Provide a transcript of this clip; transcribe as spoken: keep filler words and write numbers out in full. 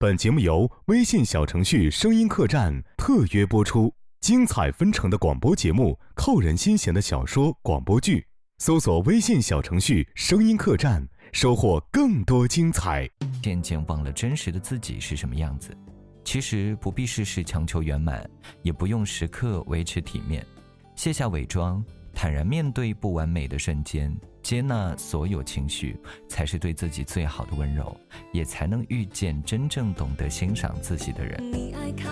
本节目由微信小程序声音客栈特约播出，精彩纷呈的广播节目，扣人心弦的小说广播剧，搜索微信小程序声音客栈，收获更多精彩。 渐渐忘了真实的自己是什么样子。其实不必事事强求圆满，也不用时刻维持体面，卸下伪装，坦然面对不完美的瞬间，接纳所有情绪，才是对自己最好的温柔，也才能遇见真正懂得欣赏自己的人。 你爱看